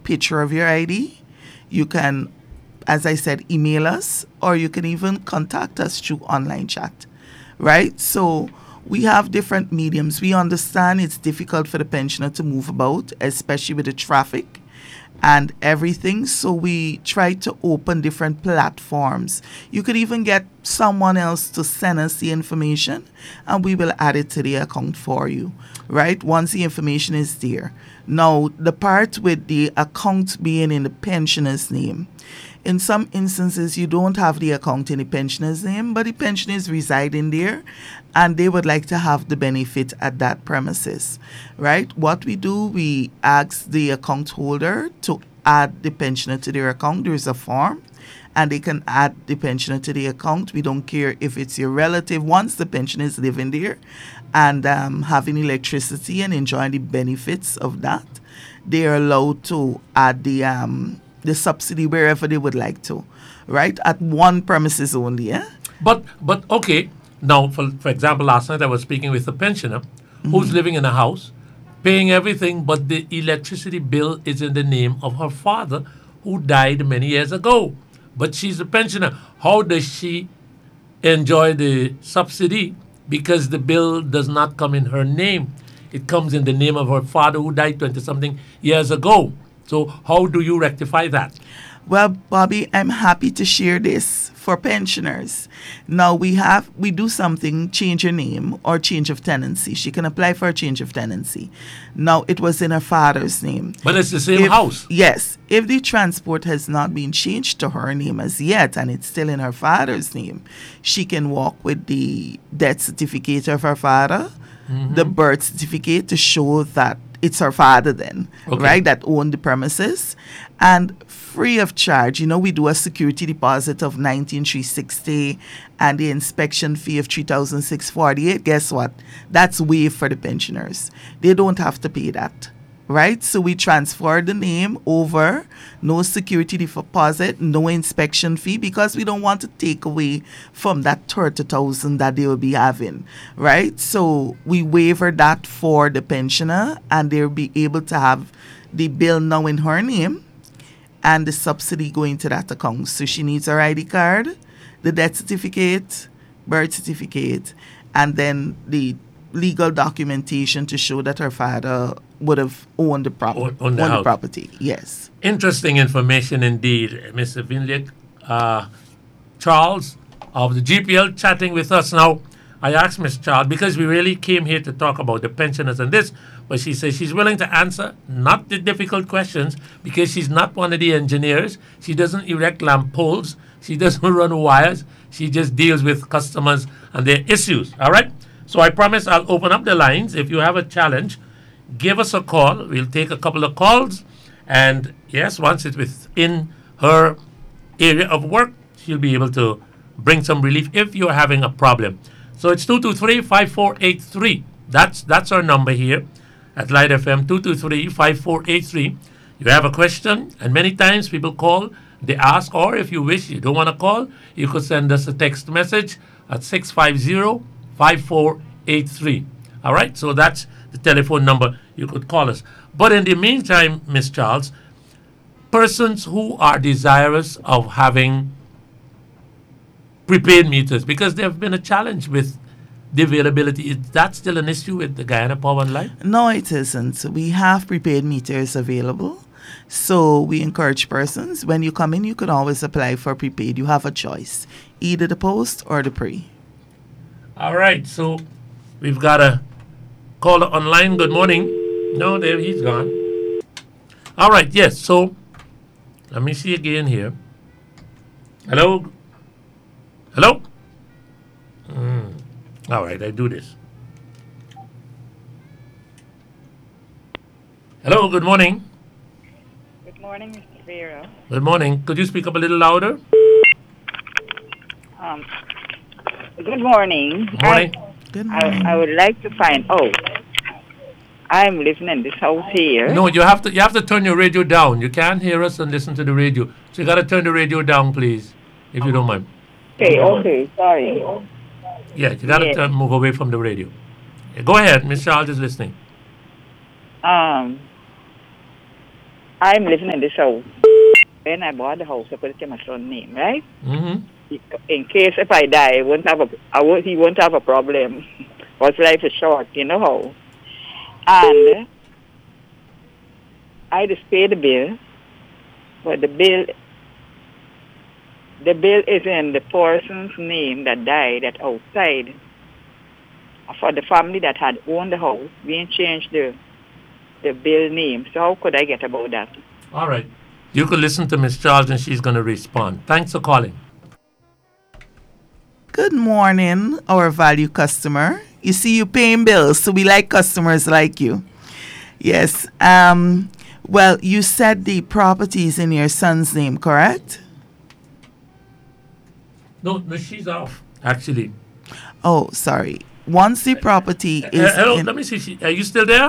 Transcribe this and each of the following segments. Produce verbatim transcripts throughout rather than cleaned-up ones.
picture of your I D. You can, as I said, email us, or you can even contact us through online chat, right? So we have different mediums. We understand it's difficult for the pensioner to move about, especially with the traffic and everything. So we try to open different platforms. You could even get someone else to send us the information and we will add it to the account for you, right? Once the information is there. Now, the part with the account being in the pensioner's name, in some instances, you don't have the account in the pensioner's name, but the pensioner is residing there and they would like to have the benefit at that premises, right? What we do, we ask the account holder to add the pensioner to their account. There's a form and they can add the pensioner to the account. We don't care if it's your relative. Once the pensioner is living there and um, having electricity and enjoying the benefits of that, they are allowed to add the um, the subsidy wherever they would like to, right? At one premises only, eh? But, but okay, now, for, for example, last night I was speaking with a pensioner mm-hmm. who's living in a house, paying everything, but the electricity bill is in the name of her father who died many years ago. But she's a pensioner. How does she enjoy the subsidy? Because the bill does not come in her name. It comes in the name of her father who died twenty-something years ago. So how do you rectify that? Well, Bobby, I'm happy to share this for pensioners. Now we have, we do something, change her name or change of tenancy. She can apply for a change of tenancy. Now it was in her father's name. But it's the same if, house. Yes. If the transport has not been changed to her name as yet and it's still in her father's name, she can walk with the death certificate of her father, mm-hmm. the birth certificate to show that it's her father then, okay. right, that owned the premises. And free of charge, you know, we do a security deposit of nineteen thousand three hundred sixty and the inspection fee of three thousand six hundred forty-eight. Guess what? That's waived for the pensioners. They don't have to pay that, right? So we transfer the name over, no security deposit, no inspection fee, because we don't want to take away from that thirty thousand that they will be having, right? So we waiver that for the pensioner and they'll be able to have the bill now in her name and the subsidy going to that account. So she needs her I D card, the death certificate, birth certificate, and then the legal documentation to show that her father would have owned the, prop- owned owned the, the property. Yes. Interesting information indeed, Mister Vinlick. Uh, Charles of the G P L chatting with us now. I asked Miss Charles, because we really came here to talk about the pensioners and this, but she says she's willing to answer not the difficult questions because she's not one of the engineers. She doesn't erect lamp poles. She doesn't run wires. She just deals with customers and their issues. All right? So I promise I'll open up the lines. If you have a challenge, give us a call. We'll take a couple of calls. And yes, once it's within her area of work, she'll be able to bring some relief if you're having a problem. So it's two two three, five four eight three. That's that's our number here at Light F M, two two three, five four eight three. You have a question, and many times people call, they ask, or if you wish, you don't want to call, you could send us a text message at six five zero, five four eight three. All right, so that's the telephone number you could call us. But in the meantime, Miss Charles, persons who are desirous of having prepaid meters, because there have been a challenge with the availability. Is that still an issue with the Guyana Power and Light? No, it isn't. We have prepaid meters available. So we encourage persons, when you come in, you can always apply for prepaid. You have a choice, either the post or the pre. All right, so we've got a caller online. Good morning. No, there he's gone. All right, yes, so let me see again here. Hello? Hello? Mm. All right, I do this. Hello, good morning. Good morning, Mister Vera. Good morning. Could you speak up a little louder? Um, good morning. Good morning. I, Good morning. I, I would like to find out. I'm living in this house here. No, you have to you have to turn your radio down. You can't hear us and listen to the radio. So you got to turn the radio down, please, if you don't mind. Okay, okay, sorry. Yeah, you got to Yes. move away from the radio. Yeah, go ahead, Miss Charles is listening. Um, I'm living in this house. When I bought the house, I put it in my son's name, right? Mm-hmm. In case if I die, I won't have a, I won't, he won't have a problem. Because life is short, you know how. And I just pay the bill, but the bill, the bill is in the person's name that died at outside. For the family that had owned the house, we ain't changed the the bill name. So how could I get about that? All right. You could listen to Miss Charles and she's going to respond. Thanks for calling. Good morning, our value customer. You see, you paying bills, so we like customers like you. Yes. Um. Well, you said the property is in your son's name, correct? No, no, she's off, actually. Oh, sorry. Once the property Uh, is hello, in, let me see. She, are you still there?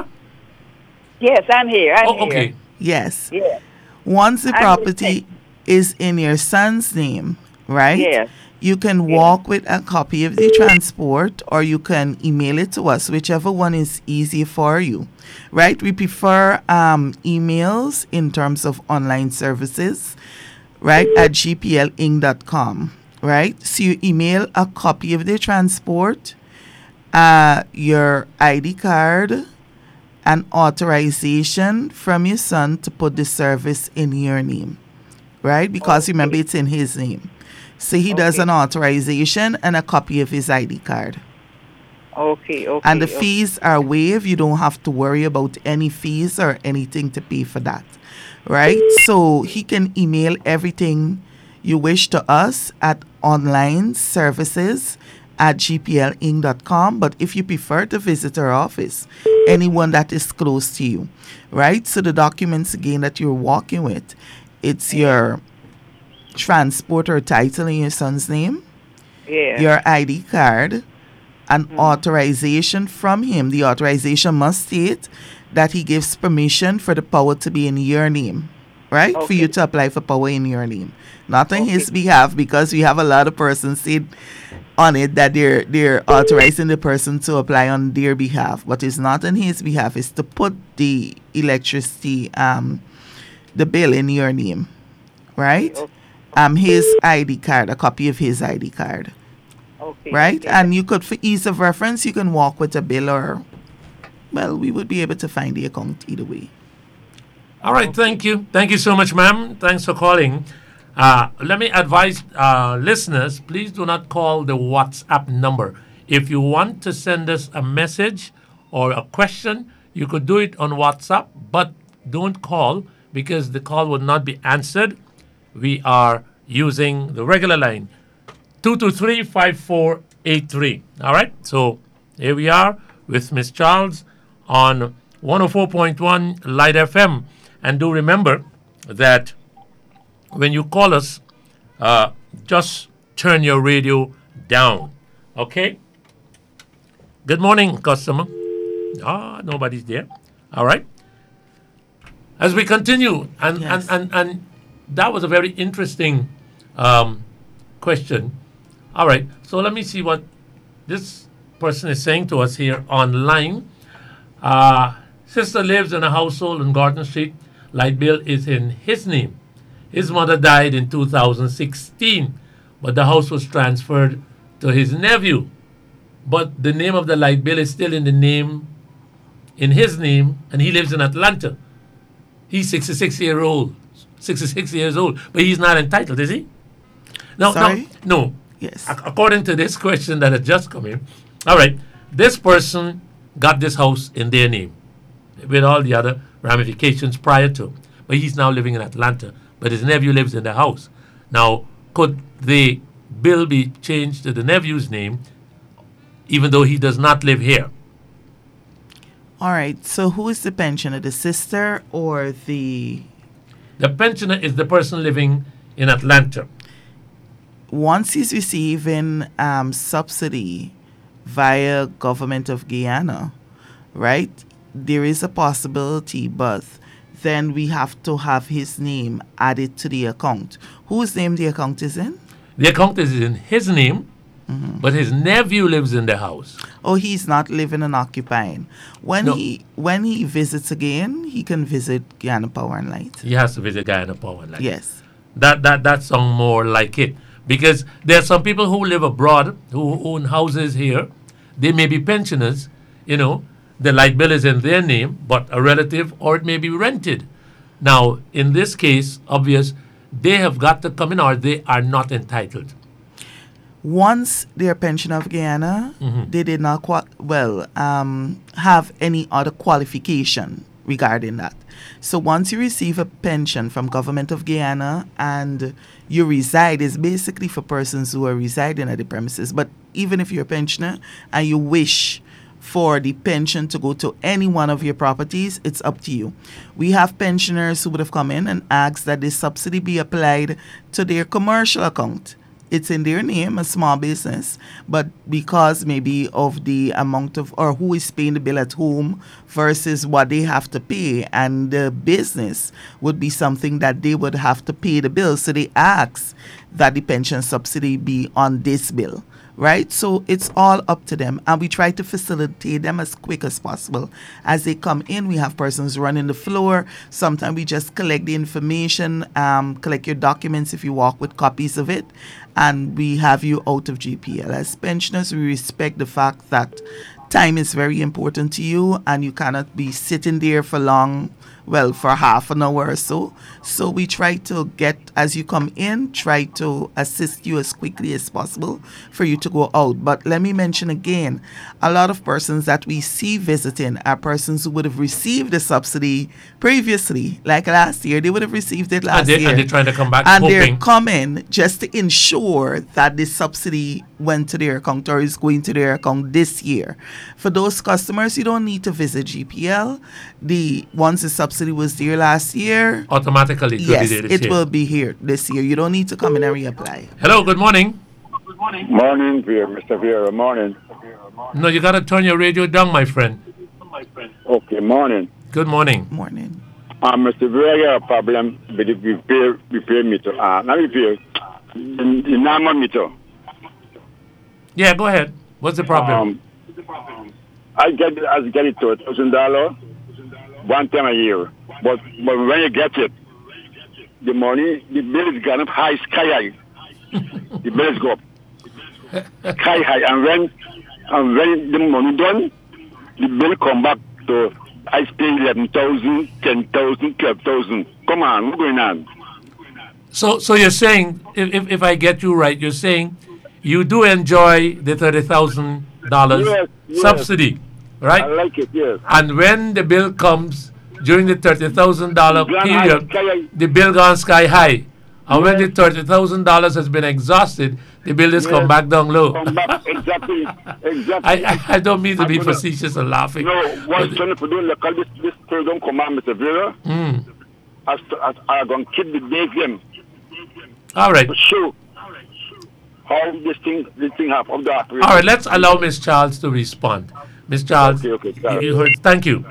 Yes, I'm here. I'm Oh, here. okay. yes. Yes. Once the I'm property is in your son's name, right? Yes. You can walk with a copy of the transport or you can email it to us, whichever one is easier for you, right? We prefer um, emails in terms of online services, right, at g p l inc dot com, right? So you email a copy of the transport, uh, your I D card, an authorization from your son to put the service in your name, right? Because Okay. remember, it's in his name. So he does Okay. an authorization and a copy of his I D card. Okay, okay. And the okay. fees are waived. You don't have to worry about any fees or anything to pay for that, right? So he can email everything you wish to us at online services at g p l inc dot com. But if you prefer to visit our office, anyone that is close to you, right? So the documents again that you're walking with, it's your transport or title in your son's name, Yeah. your I D card, an authorization from him. The authorization must state that he gives permission for the power to be in your name, right? For you Okay. to apply for power in your name, not on his Okay. behalf, because we have a lot of persons say on it that they're they're authorizing the person to apply on their behalf, but it's not on his behalf. It's to put the electricity um the bill in your name, right? Okay. Um, his I D card, a copy of his I D card, Okay. right? Okay. And you could, for ease of reference, you can walk with a bill or, well, we would be able to find the account either way. All right, thank you. Thank you so much, ma'am. Thanks for calling. Uh, let me advise uh, listeners, please do not call the WhatsApp number. If you want to send us a message or a question, you could do it on WhatsApp, but don't call because the call will not be answered. We are using the regular line, two two three, five four eight three. All right, so here we are with Miss Charles on one oh four point one Light F M. And do remember that when you call us, uh, just turn your radio down. Okay? Good morning, customer. Ah, nobody's there. All right. As we continue, and, Yes. and, and, and that was a very interesting um, question. All right. So let me see what this person is saying to us here online. Uh, sister lives in a household in Gordon Street. Light bill is in his name. His mother died in two thousand sixteen, but the house was transferred to his nephew. But the name of the light bill is still in the name, in his name, and he lives in Atlanta. He's sixty-six year old, sixty-six years old, but he's not entitled, is he? No, Sorry? no, no. Yes. Ac- According to this question that had just come in, all right, this person got this house in their name with all the other ramifications prior to, but he's now living in Atlanta, but his nephew lives in the house. Now, could the bill be changed to the nephew's name, even though he does not live here? All right. So who is the pensioner, the sister or the... The pensioner is the person living in Atlanta. Once he's receiving um, subsidy via government of Guyana, right, there is a possibility, but then we have to have his name added to the account. Whose name the account is in? The account is in his name, but his nephew lives in the house. Oh, he's not living and occupying. When No. he when he visits again, he can visit Guyana Power and Light. He has to visit Guyana Power and Light. Yes. That that that sounds more like it, because there are some people who live abroad who own houses here. They may be pensioners, you know. The light bill is in their name, but a relative, or it may be rented. Now, in this case, obvious, they have got to come in, or they are not entitled. Once they're pensioner of Guyana, Mhm. they did not qua- well um, have any other qualification regarding that. So once you receive a pension from government of Guyana and you reside, is basically for persons who are residing at the premises. But even if you're a pensioner and you wish for the pension to go to any one of your properties, it's up to you. We have pensioners who would have come in and asked that this subsidy be applied to their commercial account. It's in their name, a small business, but because maybe of the amount of, or who is paying the bill at home versus what they have to pay, and the business would be something that they would have to pay the bill. So they ask that the pension subsidy be on this bill. Right? So it's all up to them. And we try to facilitate them as quick as possible. As they come in, we have persons running the floor. Sometimes we just collect the information, um, collect your documents if you walk with copies of it, and we have you out of G P L. As pensioners, we respect the fact that time is very important to you and you cannot be sitting there for long, well, for half an hour or so. So we try to get, as you come in, try to assist you as quickly as possible for you to go out. But let me mention again, a lot of persons that we see visiting are persons who would have received the subsidy previously, like last year. They would have received it last And, they, year. and they're trying to come back And they're hoping. coming just to ensure that this subsidy went to their account or is going to their account this year. For those customers, you don't need to visit G P L. The once the subsidy was there last year, Automatically, it will yes, be there this it year. will be here this year. You don't need to come in and reapply. Hello, good morning. Morning, Pierre, Mister Vieira. Morning. No, you got to turn your radio down, my friend. Okay, morning. Good morning. Morning. Um, Mister Vieira, got a problem with the repair, repair meter. Uh, not repair, the, the normal meter. Yeah, go ahead. What's the problem? Um, I get I get it to a thousand dollar one time a year, but but when you get it, the money the bill is gone up high, sky high. The bills go up sky high, and when and when the money done, the bill come back to I pay eleven thousand, ten thousand, twelve thousand. Come on, what's going on? So, so you're saying, if, if, if I get you right, you're saying you do enjoy the thirty thousand dollars Yes, yes. subsidy, right? I like it, yes. And when the bill comes during the thirty thousand dollars Gone high, period, sky high. the bill gone sky high. And when the thirty thousand dollars has been exhausted, the bill has come Yes. back down low. Come back, exactly, exactly. I, I, I don't mean to I'm be gonna- facetious and laughing. No, what I'm but- trying to do, like, all this, this program command, Mister Vera, Mm. as, as I'm going to keep the day game All right. to show how this thing, this thing have of the operation. All right, let's allow Miss Charles to respond. Miss Charles, Okay, okay, you- sorry. you heard, thank you.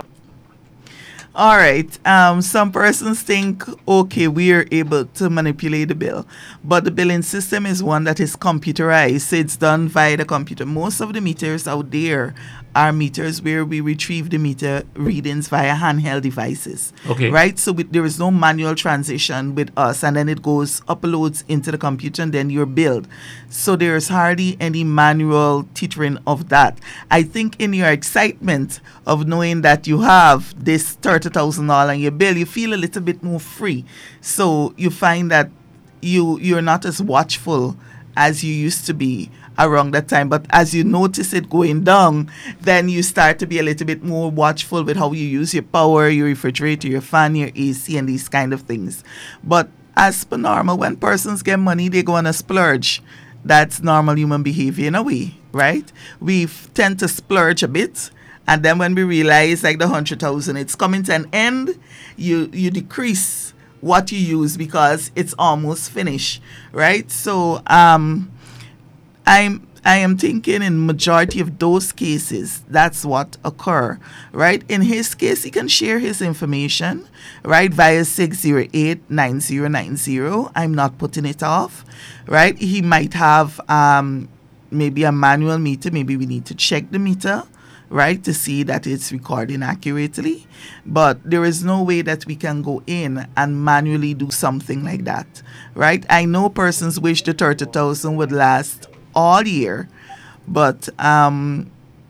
All right. Um, some persons think, okay, we are able to manipulate the bill, but the billing system is one that is computerized. So it's done via the computer. Most of the meters out there are meters where we retrieve the meter readings via handheld devices. Okay. Right? So we, there is no manual transition with us, and then it goes, uploads into the computer, and then you're billed. So there's hardly any manual teetering of that. I think in your excitement of knowing that you have this thirty thousand dollars on your bill, you feel a little bit more free. So you find that you you're not as watchful as you used to be around that time. But as you notice it going down, then you start to be a little bit more watchful with how you use your power, your refrigerator, your fan, your A C, and these kind of things. But as per normal, when persons get money, they go on a splurge. That's normal human behavior in a way, right? We f- tend to splurge a bit. And then when we realize like the hundred thousand, it's coming to an end, you you decrease what you use because it's almost finished, right? So um, I'm I am thinking in majority of those cases, that's what occur, right? In his case, he can share his information, right, via six zero eight, nine zero nine zero. I'm not putting it off, right? He might have um, maybe a manual meter. Maybe we need to check the meter, right, to see that it's recording accurately. But there is no way that we can go in and manually do something like that, right? I know persons wish the thirty thousand would last all year, but um,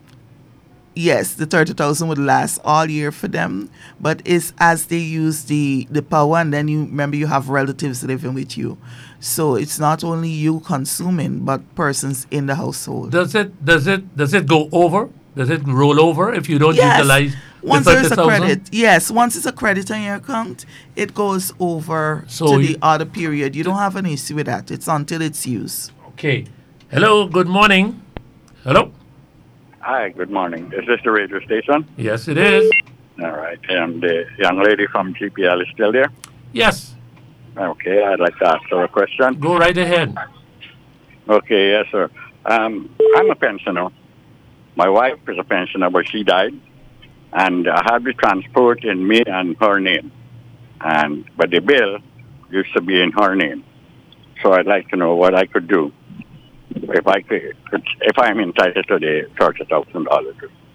yes, the thirty thousand would last all year for them, but it's as they use the, the power, and then you remember you have relatives living with you. So it's not only you consuming, but persons in the household. Does it does it does it go over? Does it roll over if you don't Yes. utilize the Once there's a thirty thousand? credit, yes, once it's a credit on your account, it goes over So to you- the other period. You don't have an issue with that. It's until it's used. Okay. Hello, good morning. Hello? Hi, good morning. Is this the radio station? Yes, it is. All right. And the young lady from G P L is still there? Yes, Okay, I'd like to ask her a question. go right ahead. Okay, yes, sir. Um, I'm a pensioner. My wife is a pensioner, but she died. And I have the transport in me and her name. And but the bill used to be in her name. So I'd like to know what I could do if I could, if I'm entitled to the thirty thousand dollars.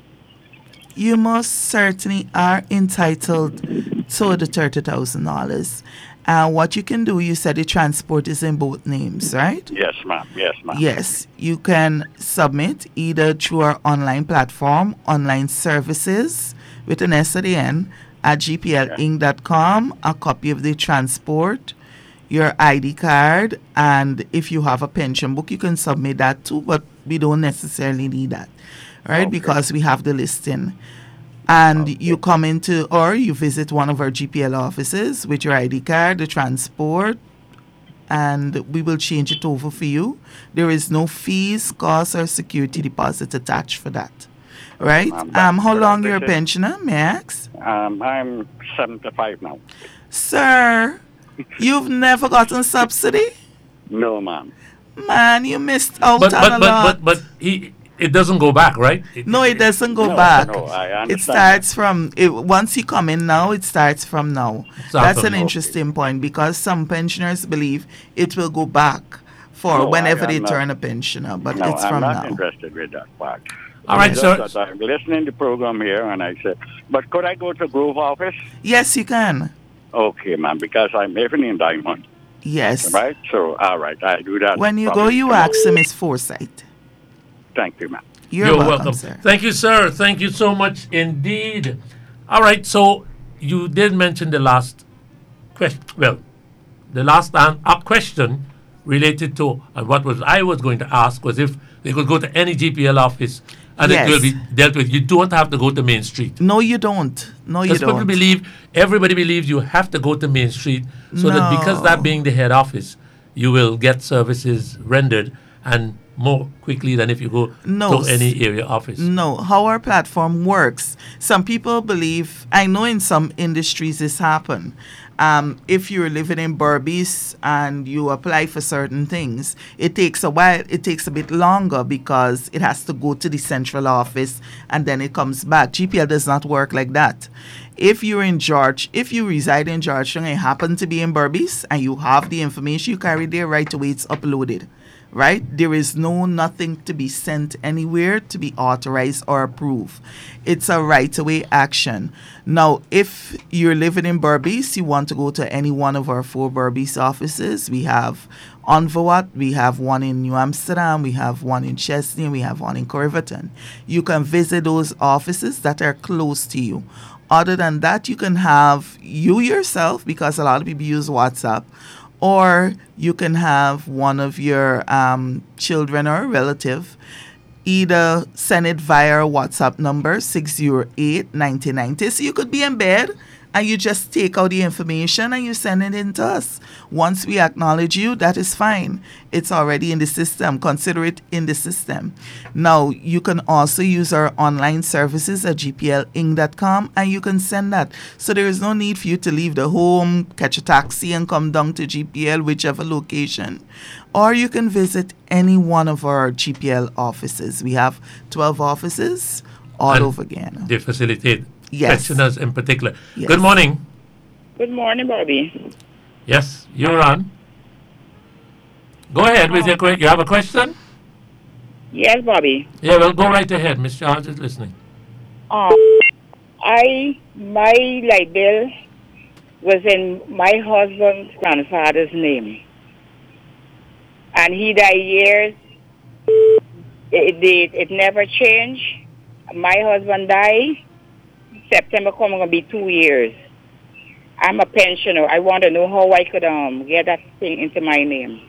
You most certainly are entitled to the thirty thousand dollars. And what you can do, you said the transport is in both names, right? Yes, ma'am. Yes, ma'am. Yes, you can submit either through our online platform, online services with an S at the end at g p l inc dot com, a copy of the transport, your I D card, and if you have a pension book, you can submit that too, but we don't necessarily need that, right? Okay. Because we have the listing. And you come into, or you visit one of our G P L offices with your I D card, the transport, and we will change it over for you. There is no fees, costs, or security deposit attached for that. Right? Um, Um, how but I long you're a appreciate- pensioner, may I ask? Um, I'm seventy-five now. Sir, you've never gotten subsidy? No, ma'am. Man, you missed out But on but a but lot. but but he it doesn't go back, right? It- No, it doesn't go No, back. no, I It understand starts from it, once you come in now. It starts from now. Starts That's from an now. interesting point because some pensioners believe it will go back for No, whenever I they am not- turn a pensioner, but No, it's I'm from not now. interested with that part. All right, It's sir. just that I'm listening to the program here, and I said, but could I go to Grove office? Yes, you can. Okay, ma'am, because I'm living in Diamond, Yes. right? So, all right, I do that. When you go, probably you tomorrow. ask Miss Forsyth. Thank you, ma'am. You're, welcome, sir. Thank you, sir. Thank you so much indeed. All right, so you did mention the last question. Well, the last an- a question related to uh, what was I was going to ask was if they could go to any G P L office and it will Yes. be dealt with. You don't have to go to Main Street. No, you don't. No, you Because people don't. believe, everybody believes you have to go to Main Street, so that because that No. being the head office, you will get services rendered and more quickly than if you go No, to any area office. No, how our platform works. Some people believe, I know in some industries this happen. Um, if you're living in Berbice and you apply for certain things, it takes a while, it takes a bit longer because it has to go to the central office and then it comes back. G P L does not work like that. If you're in George, if you reside in Georgetown and happen to be in Berbice and you have the information you carry there, right away it's uploaded. Right? There is no nothing to be sent anywhere to be authorized or approved. It's a right away action. Now, if you're living in Berbice, you want to go to any one of our four Berbice offices. We have Onverwacht, we have one in New Amsterdam, we have one in Chesney, and we have one in Corriverton. You can visit those offices that are close to you. Other than that, you can have you yourself, because a lot of people use WhatsApp, or you can have one of your um, children or a relative either send it via our WhatsApp number six zero eight, nine zero nine zero. So you could be in bed and you just take out the information and you send it in to us. Once we acknowledge you, that is fine. It's already in the system. Consider it in the system. Now, you can also use our online services at g p l inc dot com and you can send that. So there is no need for you to leave the home, catch a taxi and come down to G P L, whichever location. Or you can visit any one of our G P L offices. We have twelve offices all And over Guyana. They facilitate Yes. pensioners in particular. Yes. Good morning. Good morning, Bobby. Yes, you're on. Go ahead with your question. You have a question? Yes, Bobby. Yeah, well, go right ahead. Miss Charles is listening. Um, I my light bill was in my husband's grandfather's name, and he died years. It it, it never changed. My husband died. September coming gonna be two years. I'm a pensioner. I want to know how I could um get that thing into my name.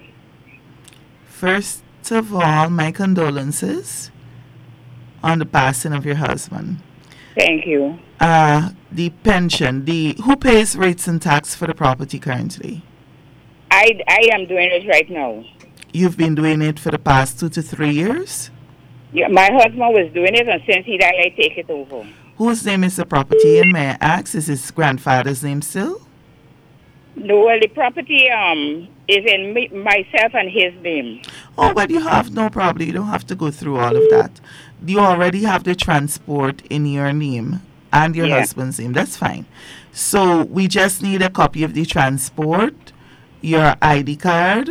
First of all, my condolences on the passing of your husband. Thank you. Uh, the pension, the who pays rates and tax for the property currently? I I am doing it right now. You've been doing it for the past two to three years? Yeah, my husband was doing it, and since he died, I take it over. Whose name is the property? And may I ask, is his grandfather's name still? No, well, the property um is in me, myself and his name. Oh, but you have no problem. You don't have to go through all of that. You already have the transport in your name and your Yeah. husband's name. That's fine. So we just need a copy of the transport, your I D card,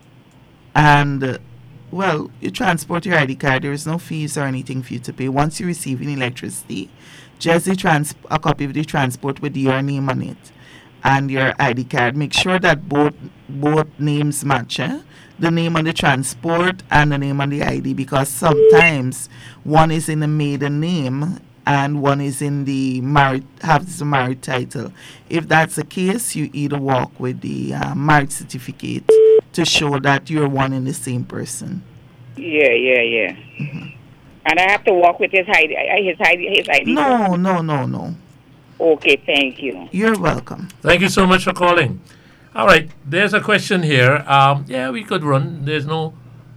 and, uh, well, you transport your I D card. There is no fees or anything for you to pay. Once you receive any electricity, just the trans- a copy of the transport with your name on it and your I D card. Make sure that both both names match, eh? The name on the transport and the name on the I D, because sometimes one is in the maiden name and one is in the married, have the married title. If that's the case, you either walk with the uh, marriage certificate to show that you're one and the same person. Yeah, yeah, yeah. Mm-hmm. And I have to walk with his I D, his I D, his I D. No, no, no, no. Okay, thank you. You're welcome. Thank you so much for calling. All right, there's a question here. Um, yeah, we could run. There's no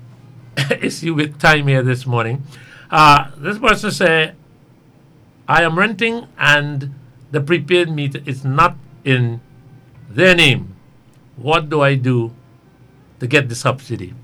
issue with time here this morning. Uh, this person say, I am renting and the prepaid meter is not in their name. What do I do to get the subsidy?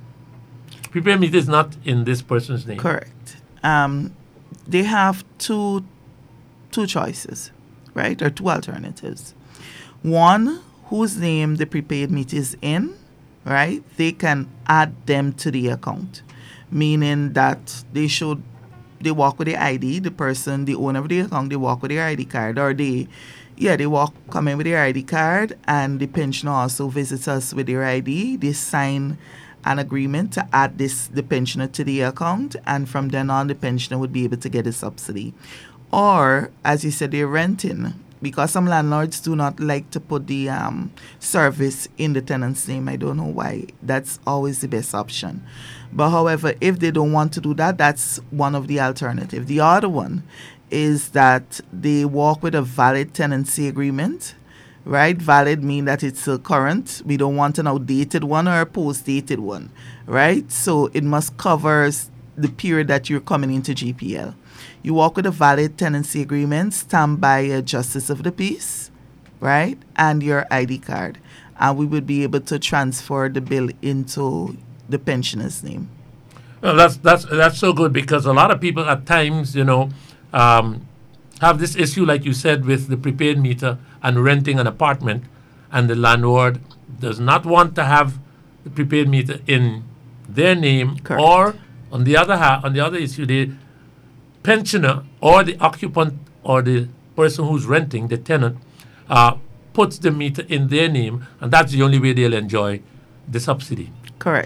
Prepaid meter is not in this person's name. Correct. Um, they have two two choices, right, or two alternatives. One, whose name the prepaid meter is in, right, they can add them to the account, meaning that they should, they walk with the I D, the person, the owner of the account, they walk with their I D card, or they, yeah, they walk, come in with their I D card, and the pensioner also visits us with their I D. They sign an agreement to add this, the pensioner to the account, and from then on, the pensioner would be able to get a subsidy. Or, as you said, they're renting, because some landlords do not like to put the um, service in the tenant's name. I don't know why. That's always the best option. But however, if they don't want to do that, that's one of the alternatives. The other one is that they walk with a valid tenancy agreement, right? Valid mean that it's still current. We don't want an outdated one or a post-dated one, right? So it must cover the period that you're coming into G P L. You walk with a valid tenancy agreement stamped by a justice of the peace, right? And your I D card. And we would be able to transfer the bill into the pensioner's name. Well, that's that's that's so good, because a lot of people at times, you know, um, have this issue, like you said, with the prepaid meter and renting an apartment, and the landlord does not want to have the prepaid meter in their name. Correct. Or on the other hand, on the other issue, the pensioner or the occupant or the person who's renting, the tenant, uh, puts the meter in their name, and that's the only way they'll enjoy the subsidy. Correct.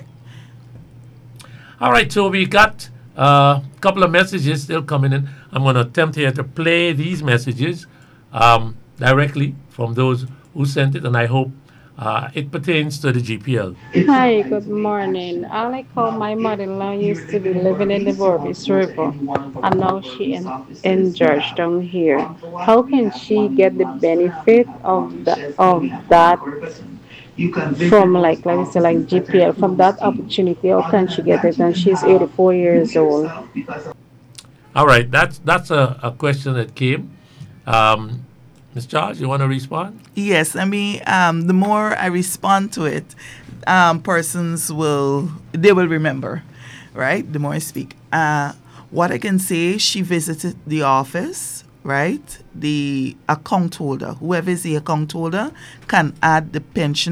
All right, so we got a couple of messages still coming in. I'm going to attempt here to play these messages um, directly from those who sent it, and I hope uh, it pertains to the G P L. Hi, good morning. I like how my mother-in-law used to be living in the Borbis River, and now she in, in Georgetown here. How can she get the benefit of the, of that from, like, let me say, like G P L, from that opportunity? How can she get it? And she's eighty-four years old. All right, that's that's a, a question that came. Um, Miz Charles, you want to respond? Yes, I mean, um, the more I respond to it, um, persons will, they will remember, right? The more I speak. Uh, what I can say, she visited the office, right? The account holder, whoever is the account holder, can add the pensioner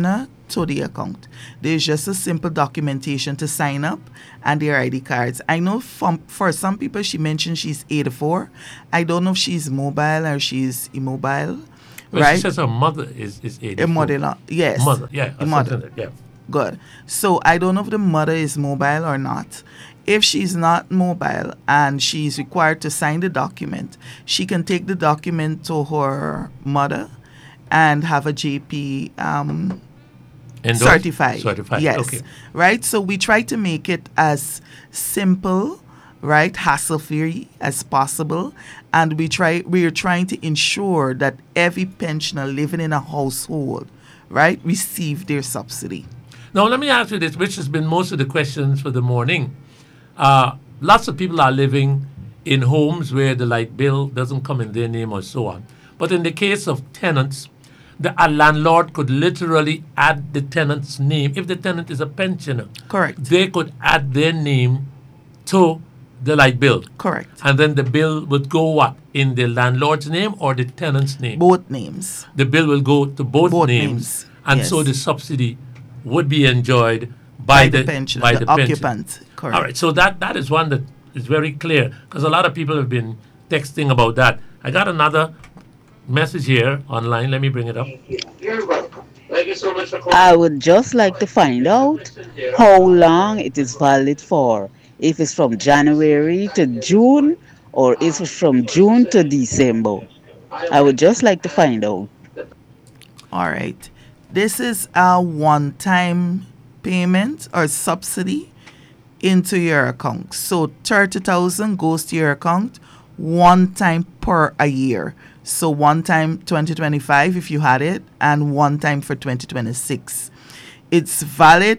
to the account. There's just a simple documentation to sign up and their I D cards. I know from, for some people, she mentioned she's eighty-four. I don't know if she's mobile or she's immobile. Well, right? She says her mother is, is eighty-four. A mother, yes. Mother, yeah. A mother. Like, yeah. Good. So I don't know if the mother is mobile or not. If she's not mobile and she's required to sign the document, she can take the document to her mother and have a J P um, Endorsed? certified. Certified. Yes. Okay. Right? So we try to make it as simple, right, hassle-free as possible. And we try we are trying to ensure that every pensioner living in a household, right, receive their subsidy. Now, let me ask you this, which has been most of the questions for the morning. Uh, lots of people are living in homes where the light bill doesn't come in their name or so on. But in the case of tenants, the a landlord could literally add the tenant's name. If the tenant is a pensioner, Correct. they could add their name to the light bill. Correct. And then the bill would go what? In the landlord's name or the tenant's name? Both names. The bill will go to both, Both names. names, And yes. so the subsidy would be enjoyed by, By the pensioner, by the the pensioner. occupant. Correct. All right, so that, that is one that is very clear because a lot of people have been texting about that. I got another message here online. Let me bring it up. You're welcome. Thank you so much for calling. I would just like to find out how long it is valid for. If it's from January to June or if it's from June to December. I would just like to find out. All right. This is a one-time payment or subsidy into your account. So thirty thousand goes to your account one time per a year. So one time twenty twenty-five if you had it and one time for twenty twenty-six. It's valid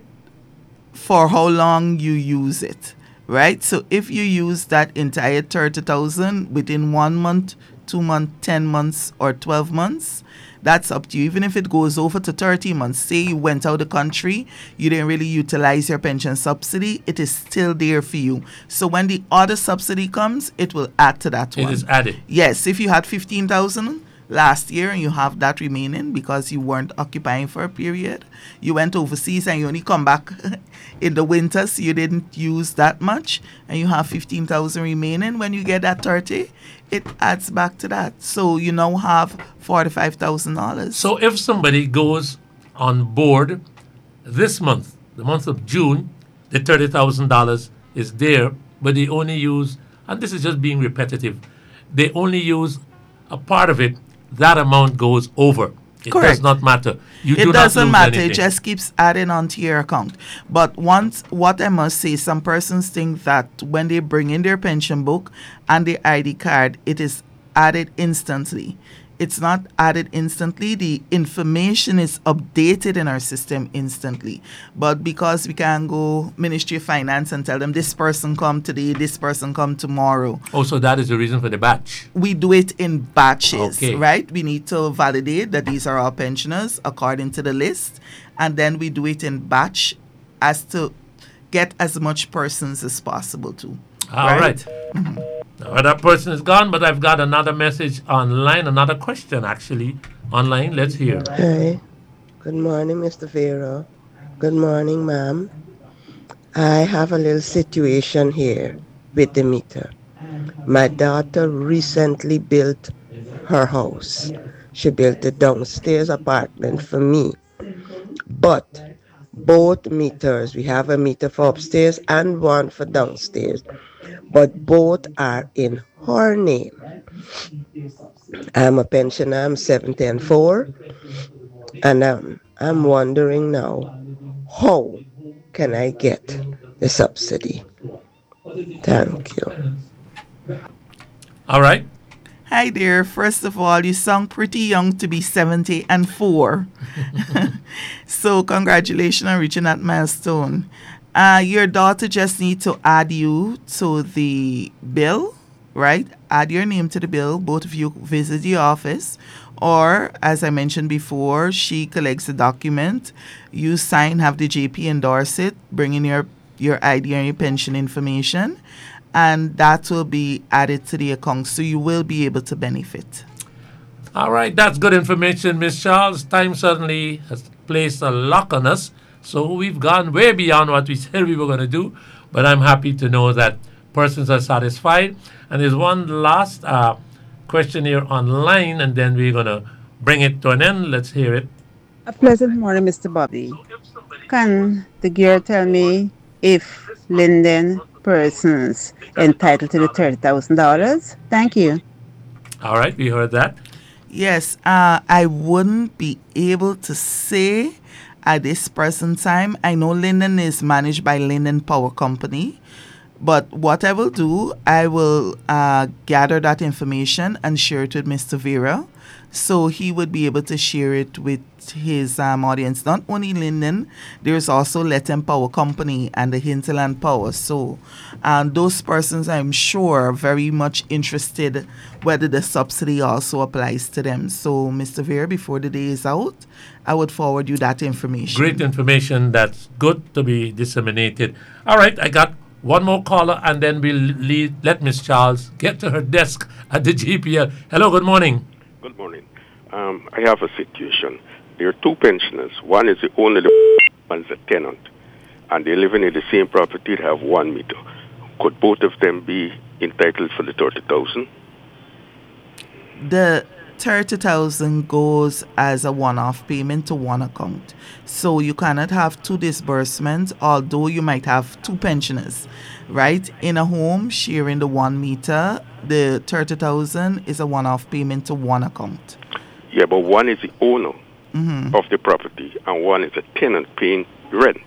for how long you use it, right? So if you use that entire thirty thousand within one month, two months, ten months or twelve months, that's up to you. Even if it goes over to thirty months, say you went out of the country, you didn't really utilize your pension subsidy, it is still there for you. So when the other subsidy comes, it will add to that It one. is added. Yes, if you had fifteen thousand last year and you have that remaining because you weren't occupying for a period, you went overseas and you only come back in the winter, so you didn't use that much, and you have fifteen thousand remaining, when you get that thirty, it adds back to that. So you now have forty-five thousand dollars. So if somebody goes on board this month, the month of June, the thirty thousand dollars is there, but they only use, and this is just being repetitive, they only use a part of it, that amount goes over. It Correct. does not matter. You It do doesn't not lose matter. anything. It just keeps adding on to your account. But once, what I must say, some persons think that when they bring in their pension book and their I D card, it is added instantly. It's not added instantly. The information is updated in our system instantly. But because we can go Ministry of Finance and tell them this person come today, this person come tomorrow, Oh, so that is the reason for the batch. we do it in batches, Okay. right? We need to validate that these are our pensioners according to the list, and then we do it in batch as to get as much persons as possible too. All right. Now, that person is gone, but I've got another message online, another question actually online. Let's hear. Hi. Good morning, Mister Vera. Good morning, ma'am. I have a little situation here with the meter. My daughter recently built her house. She built a downstairs apartment for me. But both meters, we have a meter for upstairs and one for downstairs, but both are in her name. I'm a pensioner, I'm seventy and four, and um, I'm wondering now, how can I get the subsidy? Thank you. All right. Hi there. First of all, you sound pretty young to be seventy and four. So congratulations on reaching that milestone. Uh, your daughter just needs to add you to the bill, right? Add your name to the bill. Both of you visit the office. Or, as I mentioned before, she collects the document. You sign, have the J P endorse it, bring in your, your I D and your pension information, and that will be added to the account, so you will be able to benefit. All right. That's good information, Miss Charles. Time certainly has placed a lock on us. So we've gone way beyond what we said we were going to do. But I'm happy to know that persons are satisfied. And there's one last uh, question here online, and then we're going to bring it to an end. Let's hear it. A pleasant morning, Mister Bobby. Can the girl tell me if Linden persons entitled to the thirty thousand dollars? Thank you. All right, we heard that. Yes, uh, I wouldn't be able to say at this present time. I know Linden is managed by Linden Power Company, but what I will do, I will uh, gather that information and share it with Mister Vera, so he would be able to share it with his um, audience. Not only Linden, there's also Lethem Power Company and the Hinterland Power. So um, those persons, I'm sure, are very much interested whether the subsidy also applies to them. So, Mister Vera, before the day is out, I would forward you that information. Great information that's good to be disseminated. All right, I got one more caller, and then we'll lead, let Miss Charles get to her desk at the G P L. Hello, good morning. Good morning. Um, I have a situation. There are two pensioners. One is the owner, one is the tenant. And they're living in the same property, they have one meter. Could both of them be entitled for the thirty thousand? The thirty thousand goes as a one-off payment to one account. So you cannot have two disbursements, although you might have two pensioners, right? In a home sharing the one meter, the thirty thousand is a one-off payment to one account. Yeah, but one is the owner Mm-hmm. of the property and one is a tenant paying rent.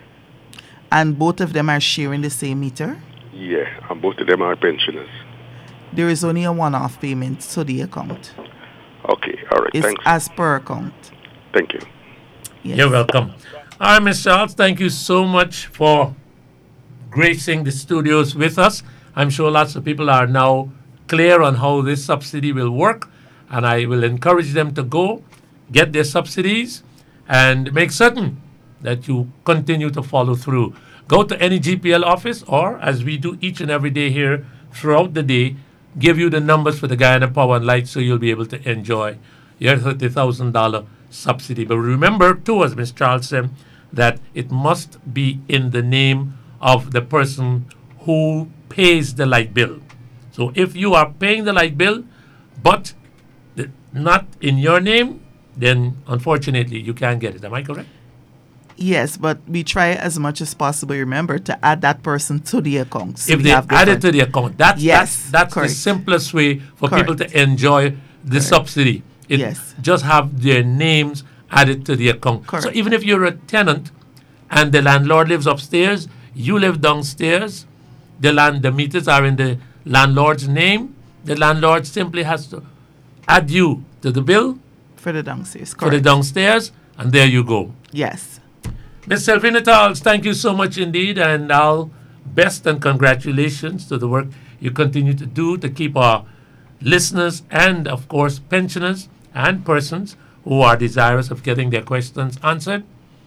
And both of them are sharing the same meter? Yeah, and both of them are pensioners. There is only a one-off payment to the account. Okay, all right, It's thanks. as per account. Thank you. Yes. You're welcome. All right, Miss Charles, thank you so much for gracing the studios with us. I'm sure lots of people are now clear on how this subsidy will work, and I will encourage them to go get their subsidies and make certain that you continue to follow through. Go to any G P L office, or as we do each and every day here throughout the day, give you the numbers for the Guyana Power and Light so you'll be able to enjoy your thirty thousand dollars subsidy. But remember, too, as Miz Charles said, that it must be in the name of the person who pays the light bill. So if you are paying the light bill, but the, not in your name, then unfortunately you can't get it. Am I correct? Yes, but we try as much as possible, remember, to add that person to the account. So if we they have add it different- to the account, that's, Yes, that's, that's the correct. simplest way for people Correct. to enjoy the Correct. subsidy. It Yes. Just have their names added to the account. So Correct. even if you're a tenant and the landlord lives upstairs, you live downstairs, the land the meters are in the landlord's name, the landlord simply has to add you to the bill For the downstairs, for the correct. downstairs, and there you go. Yes. Miz Selvina Tals, thank you so much indeed, and all best and congratulations to the work you continue to do to keep our listeners and, of course, pensioners and persons who are desirous of getting their questions answered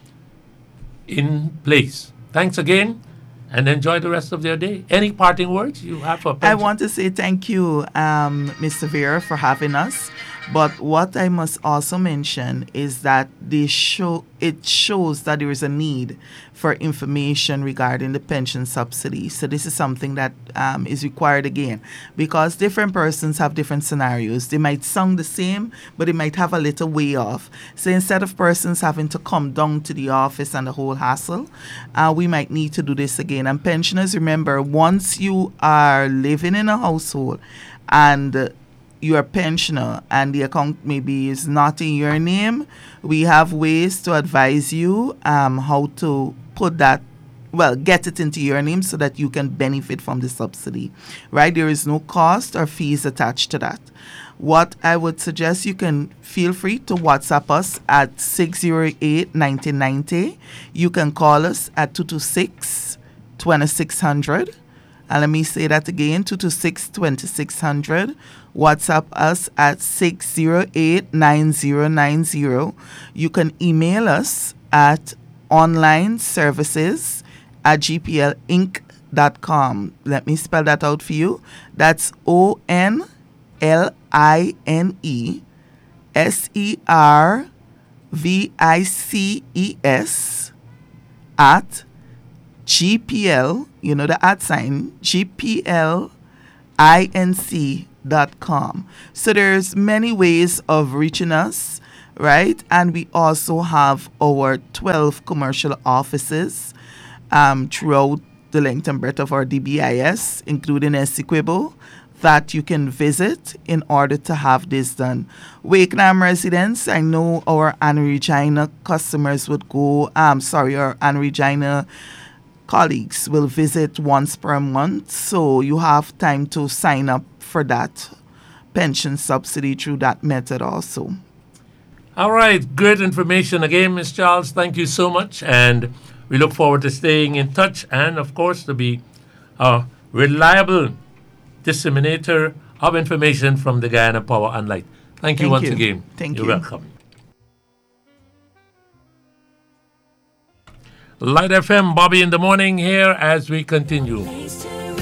in place. Thanks again, and enjoy the rest of their day. Any parting words you have for I pensioners? want to say thank you, um, Mister Vera, for having us. But what I must also mention is that they show it shows that there is a need for information regarding the pension subsidy. So this is something that um, is required again, because different persons have different scenarios. They might sound the same, but they might have a little way off. So instead of persons having to come down to the office and the whole hassle, uh, we might need to do this again. And pensioners, remember, once you are living in a household and uh, you're a pensioner and the account maybe is not in your name, we have ways to advise you um, how to put that, well, get it into your name so that you can benefit from the subsidy, right? There is no cost or fees attached to that. What I would suggest, you can feel free to WhatsApp us at six zero eight, one nine nine zero. You can call us at two two six, two six zero zero. And let me say that again, two two six, two six zero zero. WhatsApp us at six zero eight, nine zero nine zero. You can email us at online services at g p l inc dot com. Let me spell that out for you. That's O N L I N E S E R V I C E S, at G P L, you know the at sign, G P L inc dot com. So there's many ways of reaching us, right? And we also have our twelve commercial offices um, throughout the length and breadth of our D B I S, including Essequibo, that you can visit in order to have this done. Wakenham residents, I know our Anne Regina customers would go, um, sorry, our Anne Regina colleagues will visit once per month, so you have time to sign up for that pension subsidy through that method also. All right, great information again, Miz Charles. Thank you so much, and we look forward to staying in touch and, of course, to be a reliable disseminator of information from the Guyana Power and Light. Thank you Thank once you. again. Thank You're you. welcome. Light F M, Bobby in the morning here as we continue.